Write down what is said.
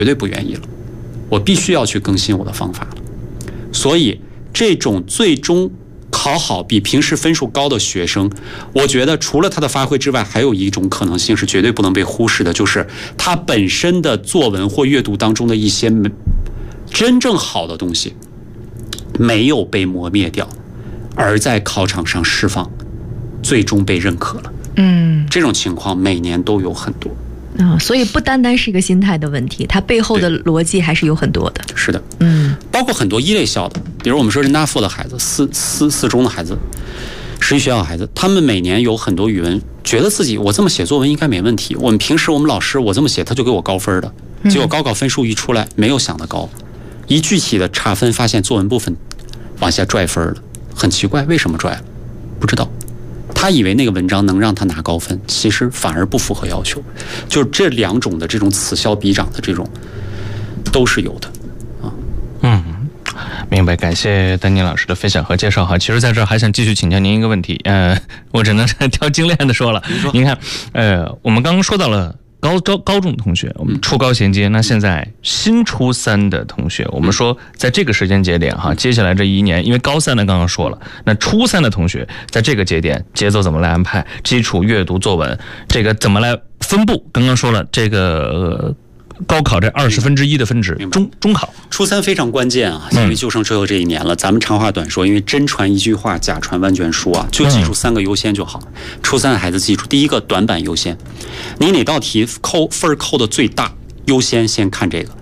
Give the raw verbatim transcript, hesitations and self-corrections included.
对不愿意了，我必须要去更新我的方法了。所以这种最终考好比平时分数高的学生，我觉得除了他的发挥之外，还有一种可能性是绝对不能被忽视的，就是他本身的作文或阅读当中的一些真正好的东西没有被磨灭掉，而在考场上释放，最终被认可了。 嗯， 这种情况每年都有很多。 啊、哦，所以不单单是一个心态的问题，它背后的逻辑还是有很多的。 是的， 嗯， 包括很多一类校的，比如我们说人大附的孩子，四四四中的孩子，实习学校的孩子，他们每年有很多语文，觉得自己我这么写作文应该没问题。我们平时我们老师我这么写，他就给我高分的，结果高考分数一出来，没有想的高，一具体的差分，发现作文部分往下拽分了，很奇怪，为什么拽了？不知道。他以为那个文章能让他拿高分，其实反而不符合要求。就是这两种的这种此消彼长的这种，都是有的啊。 嗯，明白。感谢丹妮老师的分享和介绍哈。其实在这儿还想继续请教您一个问题，呃，我只能挑精炼的说了。您看，呃，我们刚刚说到了。高高高中的同学，我们初高衔接，那现在新初三的同学，我们说在这个时间节点哈，接下来这一年，因为高三的刚刚说了，那初三的同学在这个节点节奏怎么来安排？基础阅读作文这个怎么来分布？刚刚说了这个。呃高考这二十分之一的分值，中中考初三非常关键啊，因为就剩最后这一年了。嗯、咱们长话短说，因为真传一句话，假传万卷书啊，就记住三个优先就好。嗯、初三的孩子记住，第一个短板优先，你哪道题扣分扣的最大，优先先看这个。